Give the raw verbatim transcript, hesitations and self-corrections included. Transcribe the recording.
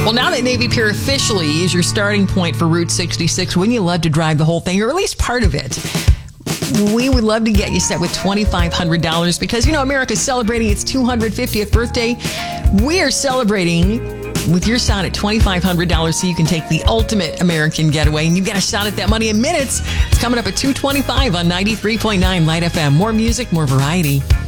Well, now that Navy Pier officially is your starting point for Route sixty-six, wouldn't you love to drive the whole thing, or at least part of it? We would love to get you set with twenty-five hundred dollars because, you know, America's celebrating its two hundred fiftieth birthday. We are celebrating with your shot at twenty-five hundred dollars so you can take the ultimate American getaway. And you get a shot at that money in minutes. It's coming up at two twenty-five on ninety-three point nine Light F M. More music, more variety.